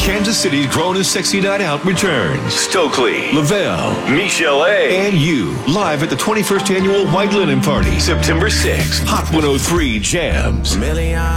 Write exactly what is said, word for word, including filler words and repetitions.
Kansas City's Grown and Sexy Night Out returns. Stokely, Lavelle, Michelle A. and you, live at the twenty-first Annual White Linen Party, September sixth. Hot one oh three Jams. Million